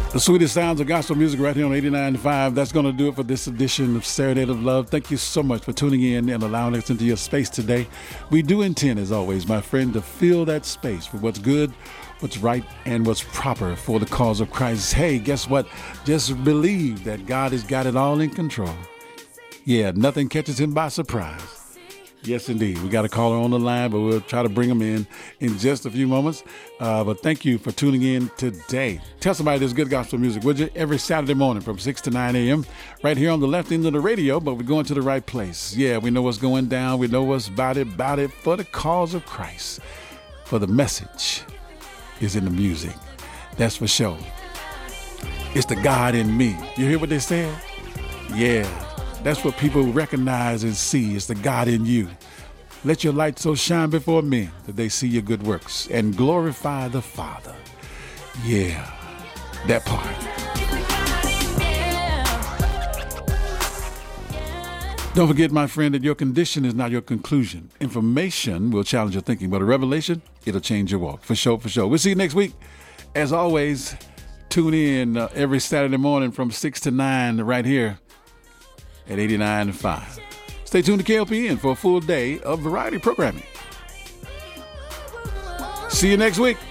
The sweetest sounds of gospel music right here on 89.5. That's going to do it for this edition of Serenade of Love. Thank you so much for tuning in and allowing us into your space today. We do intend, as always, my friend, to fill that space for what's good, what's right, and what's proper for the cause of Christ. Hey, guess what? Just believe that God has got it all in control. Yeah, nothing catches him by surprise. Yes, indeed. We got a caller on the line, but we'll try to bring him in just a few moments. But thank you for tuning in today. Tell somebody there's good gospel music, would you? Every Saturday morning from 6 to 9 a.m. right here on the left end of the radio, but we're going to the right place. Yeah, we know what's going down. We know what's about it for the cause of Christ. For the message is in the music. That's for sure. It's the God in me. You hear what they said? Yeah. That's what people recognize and see. It's the God in you. Let your light so shine before men that they see your good works and glorify the Father. Yeah, that part. Don't forget, my friend, that your condition is not your conclusion. Information will challenge your thinking, but a revelation, it'll change your walk. For sure, for sure. We'll see you next week. As always, tune in every Saturday morning from 6 to 9 right here at 89.5. Stay tuned to KLPN for a full day of variety programming. See you next week.